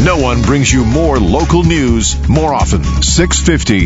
No one brings you more local news more often. 650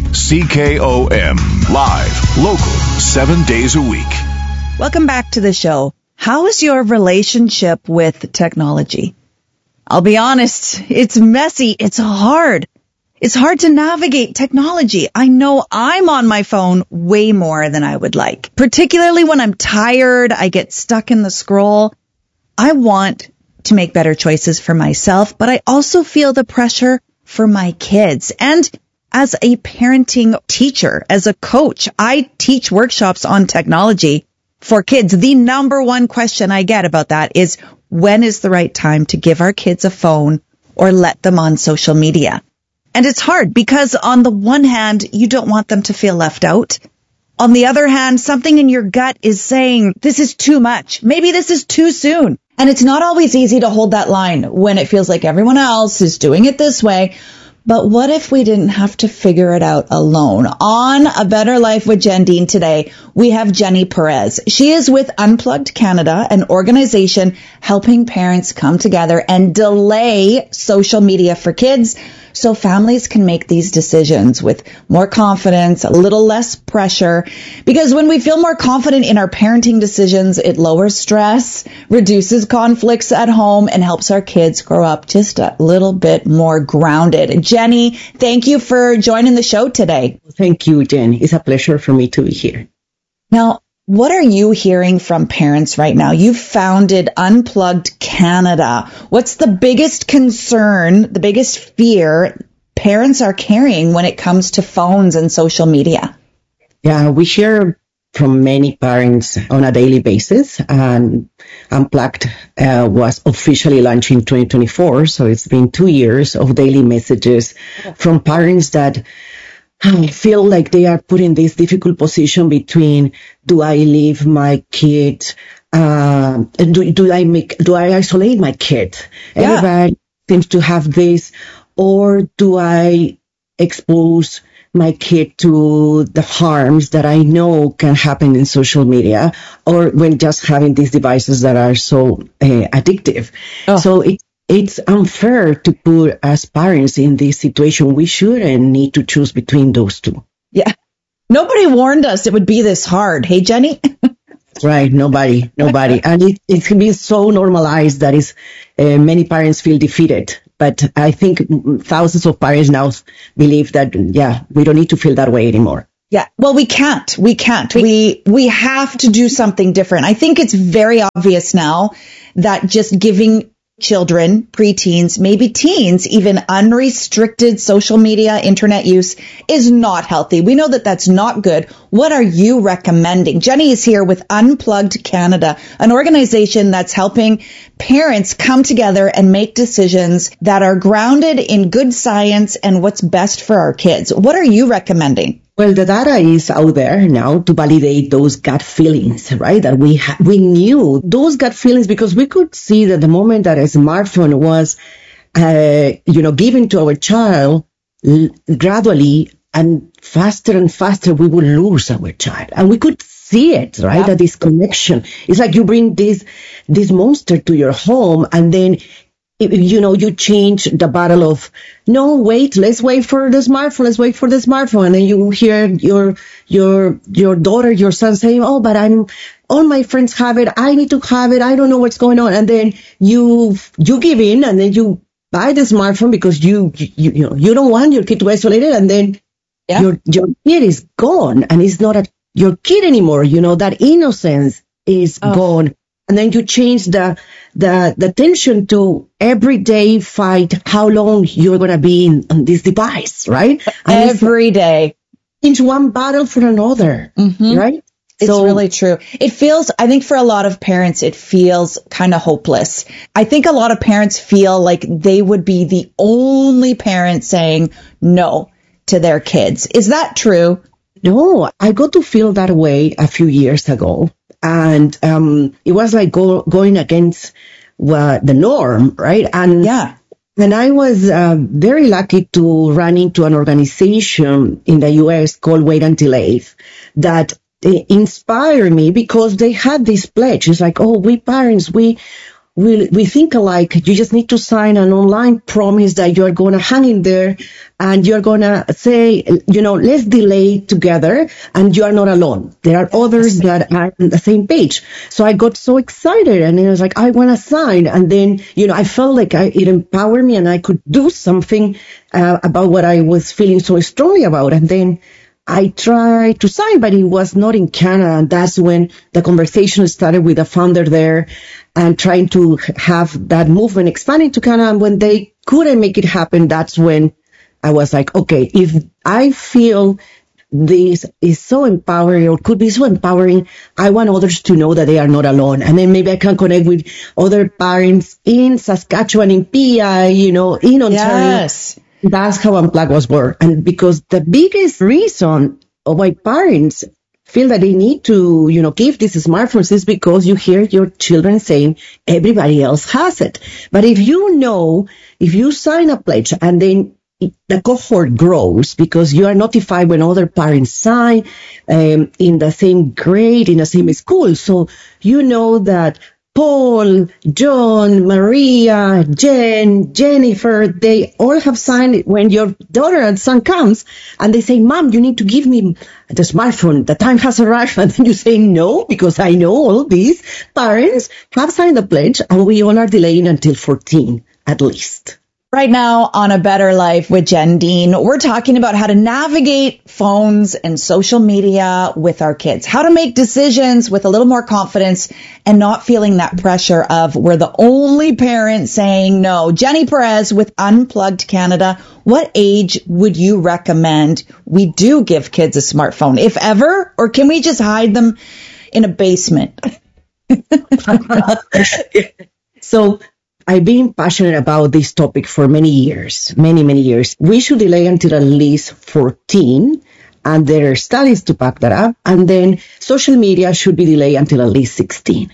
CKOM. Live, local, 7 days a week. Welcome back to the show. How is your relationship with technology? I'll be honest, it's messy. It's hard. It's hard to navigate technology. I know I'm on my phone way more than I would like. Particularly when I'm tired, I get stuck in the scroll. I want to make better choices for myself, but I also feel the pressure for my kids. And as a parenting teacher, as a coach, I teach workshops on technology for kids. The number one question I get about that is, when is the right time to give our kids a phone or let them on social media? And it's hard because on the one hand, you don't want them to feel left out. On the other hand, something in your gut is saying, this is too much. Maybe this is too soon. And it's not always easy to hold that line when it feels like everyone else is doing it this way. But what if we didn't have to figure it out alone? On A Better Life with Jen Dean today, we have Jenny Perez. She is with Unplugged Canada, an organization helping parents come together and delay social media for kids so families can make these decisions with more confidence, a little less pressure. Because when we feel more confident in our parenting decisions, it lowers stress, reduces conflicts at home, and helps our kids grow up just a little bit more grounded. Jenny, thank you for joining the show today. Thank you, Jen. It's a pleasure for me to be here. Now, what are you hearing from parents right now? You've founded Unplugged Canada. What's the biggest concern, the biggest fear parents are carrying when it comes to phones and social media? Yeah, we hear from many parents on a daily basis. And Unplugged was officially launched in 2024. So it's been 2 years of daily messages from parents that I feel like they are put in this difficult position between, do I leave my kid? Do I isolate my kid? Yeah. Everybody seems to have this, or do I expose my kid to the harms that I know can happen in social media, or when just having these devices that are so addictive? Oh. So it's unfair to put as parents in this situation. We shouldn't need to choose between those two. Yeah. Nobody warned us it would be this hard. Hey, Jenny? Right. Nobody. And it can be so normalized that many parents feel defeated. But I think thousands of parents now believe that, we don't need to feel that way anymore. Yeah. Well, we can't. We have to do something different. I think it's very obvious now that just giving children, preteens, maybe teens, even unrestricted social media, internet use is not healthy. We know that that's not good. What are you recommending? Jenny is here with Unplugged Canada, an organization that's helping parents come together and make decisions that are grounded in good science and what's best for our kids. What are you recommending? Well, the data is out there now to validate those gut feelings, right? That we knew those gut feelings because we could see that the moment that a smartphone was, given to our child, gradually and faster, we would lose our child. And we could see it, right? Yeah. That this connection. It's like you bring this monster to your home and then you change the battle of, no, wait, let's wait for the smartphone. And then you hear your daughter, your son saying, oh, but all my friends have it. I need to have it. I don't know what's going on. And then you give in and then you buy the smartphone because you don't want your kid to isolate it. And then your kid is gone and it's not your kid anymore. That innocence is gone. And then you change the tension to everyday fight, how long you're going to be on this device, right? Every day. Into one battle for another, right? It's really true. I think for a lot of parents, it feels kind of hopeless. I think a lot of parents feel like they would be the only parent saying no to their kids. Is that true? No, I got to feel that way a few years ago. And it was like going against the norm, right? And I was very lucky to run into an organization in the U.S. called Wait Until 8 that inspired me because they had this pledge. It's like, oh, we parents, we we think alike. You just need to sign an online promise that you're going to hang in there and you're going to say, let's delay together and you are not alone. There are others that are on the same page. So I got so excited and I was like, I want to sign. And then, I felt like it empowered me and I could do something about what I was feeling so strongly about. And then I tried to sign, but it was not in Canada. And that's when the conversation started with the founder there and trying to have that movement expanding to Canada. And when they couldn't make it happen, that's when I was like, okay, if I feel this is so empowering or could be so empowering, I want others to know that they are not alone. And then maybe I can connect with other parents in Saskatchewan, in PI, in Ontario. Yes. That's how Unplug was born. And because the biggest reason why parents feel that they need to, give these smartphones is because you hear your children saying everybody else has it. But if you sign a pledge and then the cohort grows because you are notified when other parents sign in the same grade, in the same school. So you know that Paul, John, Maria, Jen, Jennifer, they all have signed it when your daughter and son comes and they say, Mom, you need to give me the smartphone. The time has arrived. And then you say no, because I know all these parents have signed the pledge and we all are delaying until 14 at least. Right now on A Better Life with Jen Dean, we're talking about how to navigate phones and social media with our kids, how to make decisions with a little more confidence and not feeling that pressure of we're the only parent saying no. Jenny Perez with Unplugged Canada, what age would you recommend we do give kids a smartphone, if ever, or can we just hide them in a basement? So I've been passionate about this topic for many years, many years. We should delay until at least 14, and there are studies to back that up. And then social media should be delayed until at least 16.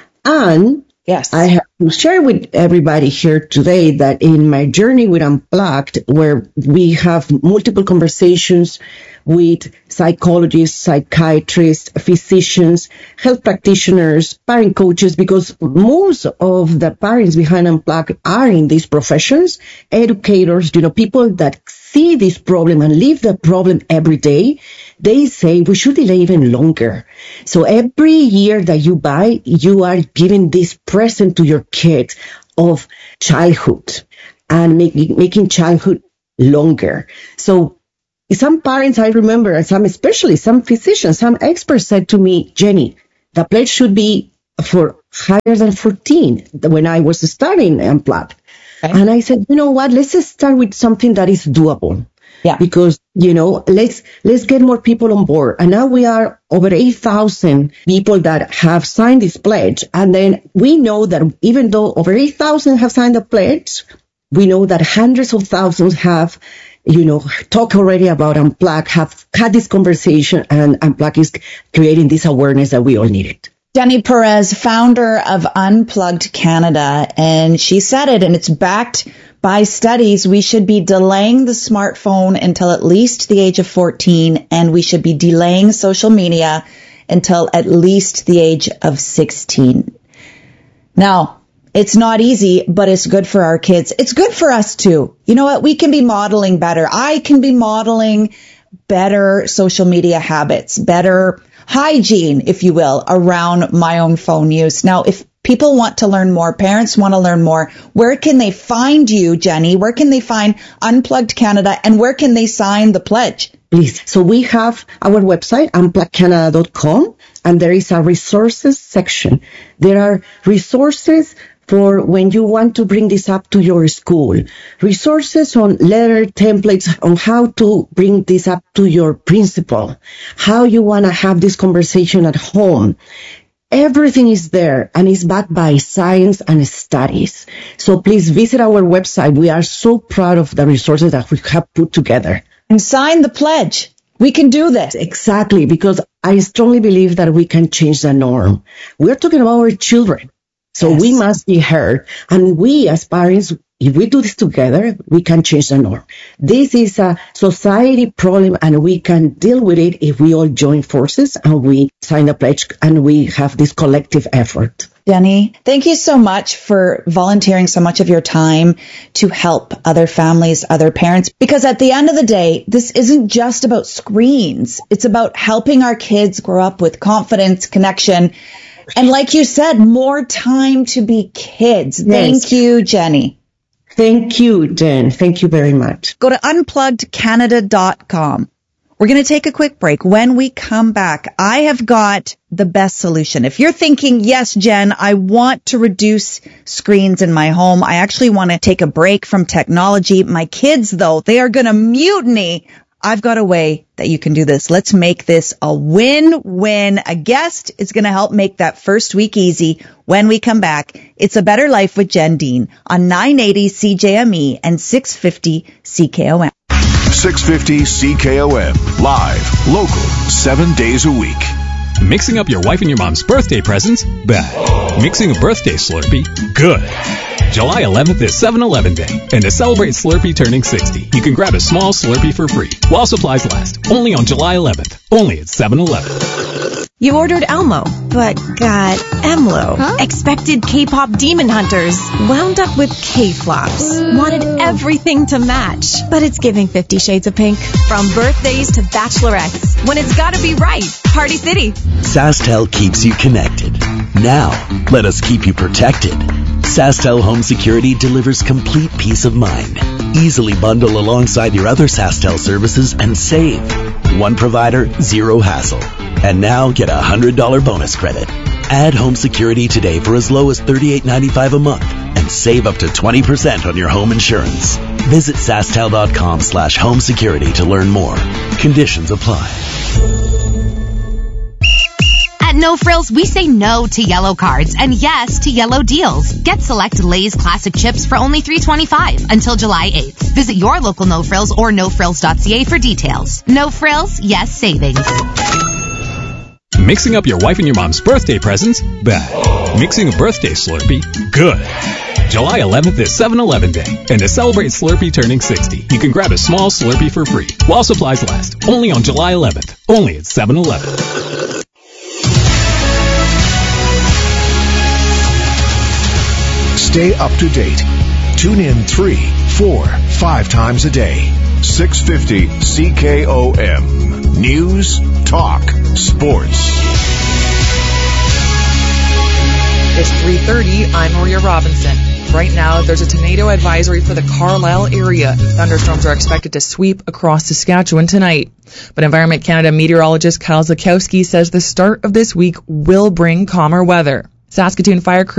And yes, I have to share with everybody here today that in my journey with Unplugged, where we have multiple conversations with psychologists, psychiatrists, physicians, health practitioners, parent coaches, because most of the parents behind Unplugged are in these professions, educators, people that see this problem and live the problem every day. They say we should delay even longer. So every year that you buy, you are giving this present to your kids of childhood and making childhood longer. So some parents, I remember, especially some physicians, some experts said to me, Jenny, the pledge should be for higher than 14 when I was starting Unplugged. Okay. And I said, you know what, let's just start with something that is doable. Yeah. Because, let's get more people on board. And now we are over 8,000 people that have signed this pledge. And then we know that even though over 8,000 have signed the pledge, we know that hundreds of thousands have talk already about Unplugged, have had this conversation, and Unplugged is creating this awareness that we all needed. Jenny Perez, founder of Unplugged Canada, and she said it, and it's backed by studies. We should be delaying the smartphone until at least the age of 14, and we should be delaying social media until at least the age of 16. Now, it's not easy, but it's good for our kids. It's good for us too. You know what? We can be modeling better. I can be modeling better social media habits, better hygiene, if you will, around my own phone use. Now, if people want to learn more, parents want to learn more, where can they find you, Jenny? Where can they find Unplugged Canada, and where can they sign the pledge? Please. So we have our website, unpluggedcanada.com, and there is a resources section. There are resources for when you want to bring this up to your school, resources on letter templates on how to bring this up to your principal, how you want to have this conversation at home. Everything is there and is backed by science and studies. So please visit our website. We are so proud of the resources that we have put together. And sign the pledge. We can do this. Exactly, because I strongly believe that we can change the norm. We're talking about our children. So yes, we must be heard. And we as parents, if we do this together, we can change the norm. This is a society problem and we can deal with it if we all join forces and we sign a pledge and we have this collective effort. Jenny, thank you so much for volunteering so much of your time to help other families, other parents, because at the end of the day, this isn't just about screens. It's about helping our kids grow up with confidence, connection, and like you said, more time to be kids. Yes. Thank you, Jenny. Thank you, Jen. Thank you very much. Go to unpluggedcanada.com. We're going to take a quick break. When we come back, I have got the best solution. If you're thinking, yes, Jen, I want to reduce screens in my home. I actually want to take a break from technology. My kids, though, they are going to mutiny. I've got a way that you can do this. Let's make this a win-win. A guest is going to help make that first week easy. When we come back, it's A Better Life with Jen Dean on 980 CJME and 650 CKOM. 650 CKOM. Live, local, 7 days a week. Mixing up your wife and your mom's birthday presents? Bad. Mixing a birthday Slurpee? Good. July 11th is 7-Eleven Day, and to celebrate Slurpee turning 60, you can grab a small Slurpee for free while supplies last. Only on July 11th. Only at 7-Eleven. You ordered Elmo, but got Emlo. Huh? Expected K-pop demon hunters, wound up with K-flops. Wanted everything to match, but it's giving 50 Shades of Pink. From birthdays to bachelorettes, when it's gotta be right. Party City. SaskTel keeps you connected. Now, let us keep you protected. SaskTel Home Security delivers complete peace of mind. Easily bundle alongside your other SaskTel services and save. One provider, zero hassle. And now get a $100 bonus credit. Add home security today for as low as $38.95 a month and save up to 20% on your home insurance. Visit SaskTel.com/home security to learn more. Conditions apply. At No Frills, we say no to yellow cards and yes to yellow deals. Get select Lay's classic chips for only $3.25 until July 8th. Visit your local No Frills or nofrills.ca for details. No Frills, yes savings. Mixing up your wife and your mom's birthday presents? Bad. Mixing a birthday Slurpee? Good. July 11th is 7-Eleven Day, and to celebrate Slurpee turning 60, you can grab a small Slurpee for free while supplies last. Only on July 11th. Only at 7-Eleven. Stay up to date. Tune in 3, 4, 5 times a day. 650 CKOM. News, talk, sports. It's 3:30. I'm Maria Robinson. Right now, there's a tornado advisory for the Carlisle area. Thunderstorms are expected to sweep across Saskatchewan tonight. But Environment Canada meteorologist Kyle Zakowski says the start of this week will bring calmer weather. Saskatoon Fire Crew